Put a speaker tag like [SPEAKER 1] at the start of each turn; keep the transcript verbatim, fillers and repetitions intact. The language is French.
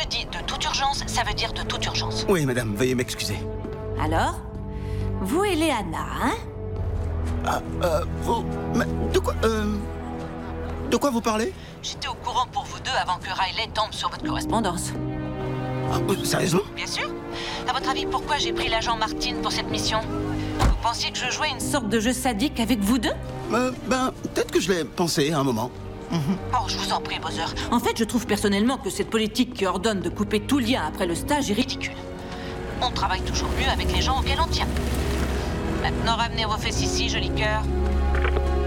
[SPEAKER 1] dis de toute urgence, ça veut dire de toute urgence.
[SPEAKER 2] Oui, madame, veuillez m'excuser.
[SPEAKER 3] Alors? Vous et Léana, hein?
[SPEAKER 2] Ah, euh, vous... mais de quoi... Euh... De quoi vous parlez?
[SPEAKER 1] J'étais au courant pour vous deux avant que Riley tombe sur votre correspondance.
[SPEAKER 2] Ah, euh, sérieusement?
[SPEAKER 1] Bien sûr. À votre avis, pourquoi j'ai pris l'agent Martin pour cette mission? Vous pensiez que je jouais une sorte de jeu sadique avec vous deux?
[SPEAKER 2] euh, Ben, peut-être que je l'ai pensé à un moment.
[SPEAKER 1] Oh, je vous en prie, Bowser.
[SPEAKER 3] En fait, je trouve personnellement que cette politique qui ordonne de couper tout lien après le stage est ridicule.
[SPEAKER 1] On travaille toujours mieux avec les gens auxquels on tient. Maintenant, ramenez vos fesses ici, joli cœur.